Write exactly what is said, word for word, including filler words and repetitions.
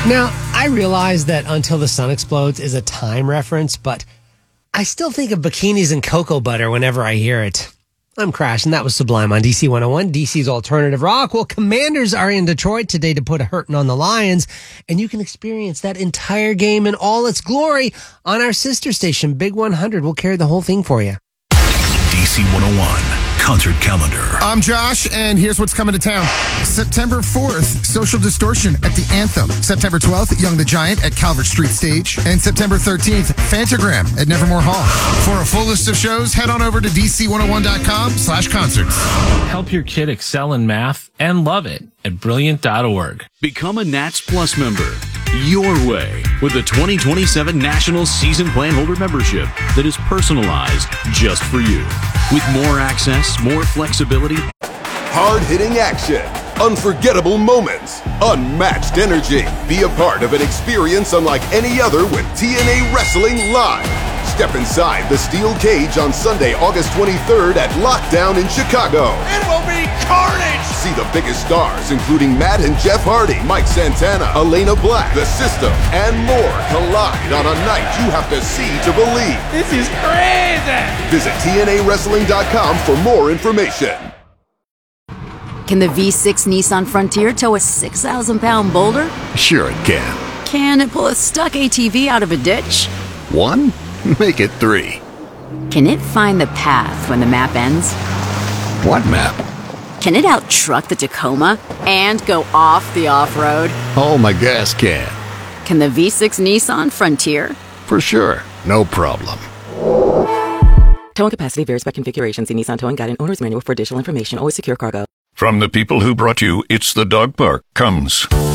Now, I realize that Until the Sun Explodes is a time reference, but I still think of bikinis and cocoa butter whenever I hear it. I'm Crash, and that was Sublime on D C one oh one, D C's Alternative Rock. Well, Commanders are in Detroit today to put a hurting on the Lions, and you can experience that entire game in all its glory on our sister station, Big one hundred. We'll carry the whole thing for you. D C one oh one Concert Calendar. I'm Josh, and here's what's coming to town. September fourth, Social Distortion at the Anthem. September twelfth, Young the Giant at Calvert Street Stage. And September thirteenth, Fantagram at Nevermore Hall. For a full list of shows, head on over to D C one oh one dot com slash concerts. Help your kid excel in math and love it at brilliant dot org. Become a Nats Plus member your way with the twenty twenty-seven National Season Plan Holder membership that is personalized just for you. With more access, more flexibility, hard-hitting action, unforgettable moments, unmatched energy. Be a part of an experience unlike any other with T N A Wrestling Live. Step inside the steel cage on Sunday, August twenty-third at Lockdown in Chicago. It will be carnage! See the biggest stars, including Matt and Jeff Hardy, Mike Santana, Elena Black, The System, and more collide on a night you have to see to believe. This is crazy! Visit T N A wrestling dot com for more information. Can the V six Nissan Frontier tow a six thousand pound boulder? Sure it can. Can it pull a stuck A T V out of a ditch? One? Make it three. Can it find the path when the map ends? What map? Can it out-truck the Tacoma and go off the off-road? Oh, my gas can. Can the V six Nissan Frontier? For sure. No problem. Towing capacity varies by configuration. See Nissan Towing Guide and Owner's Manual for additional information. Always secure cargo. From the people who brought you It's the Dog Park comes